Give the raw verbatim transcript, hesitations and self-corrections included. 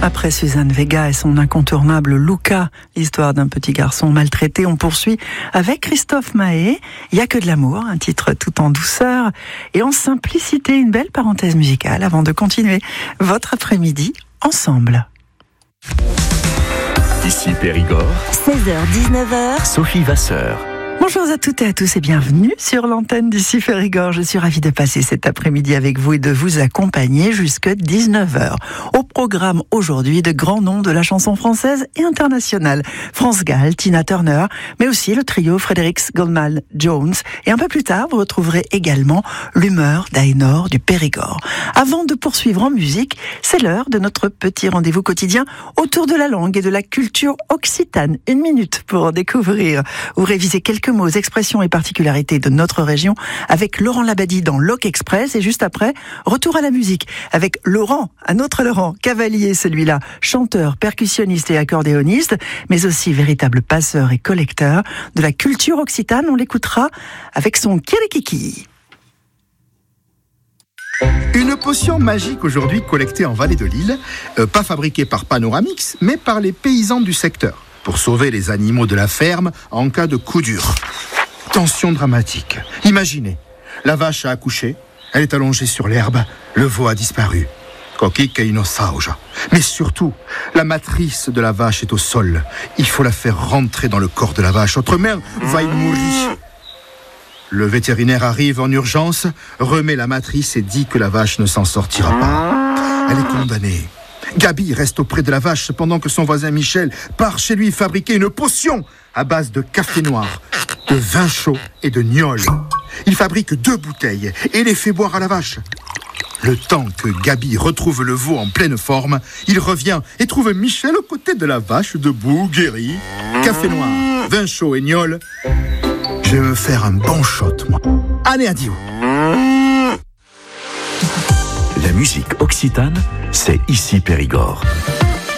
Après Suzanne Vega et son incontournable Luca, l'histoire d'un petit garçon maltraité, on poursuit avec Christophe Maé. Il y a que de l'amour, un titre tout en douceur et en simplicité, une belle parenthèse musicale avant de continuer votre après-midi ensemble. Ici Périgord, seize heures dix-neuf heures, Sophie Vasseur. Bonjour à toutes et à tous et bienvenue sur l'antenne d'Ici Périgord. Je suis ravie de passer cet après-midi avec vous et de vous accompagner jusqu'à dix-neuf heures. Au programme aujourd'hui, de grands noms de la chanson française et internationale. France Gall, Tina Turner, mais aussi le trio Fredericks Goldman Jones. Et un peu plus tard, vous retrouverez également l'humeur d'Aénor du Périgord. Avant de poursuivre en musique, c'est l'heure de notre petit rendez-vous quotidien autour de la langue et de la culture occitane. Une minute pour découvrir ou réviser quelques mots, expressions et particularités de notre région avec Laurent Labadie dans Loc Express. Et juste après, retour à la musique avec Laurent, un autre Laurent, cavalier celui-là, chanteur, percussionniste et accordéoniste, mais aussi véritable passeur et collecteur de la culture occitane. On l'écoutera avec son Kirikiki. Une potion magique aujourd'hui collectée en vallée de l'île, euh, pas fabriquée par Panoramix, mais par les paysans du secteur, pour sauver les animaux de la ferme en cas de coup dur. Tension dramatique. Imaginez, la vache a accouché, elle est allongée sur l'herbe, le veau a disparu. Kokik et inosauja. Mais surtout, la matrice de la vache est au sol. Il faut la faire rentrer dans le corps de la vache, autrement va y mourir. Le vétérinaire arrive en urgence, remet la matrice et dit que la vache ne s'en sortira pas. Elle est condamnée. Gabi reste auprès de la vache pendant que son voisin Michel part chez lui fabriquer une potion à base de café noir, de vin chaud et de gnôle. Il fabrique deux bouteilles et les fait boire à la vache. Le temps que Gabi retrouve le veau en pleine forme, il revient et trouve Michel aux côtés de la vache debout, guéri. Café noir, vin chaud et gnôle. Je vais me faire un bon shot, moi. Allez, adieu. La musique occitane, c'est Ici Périgord.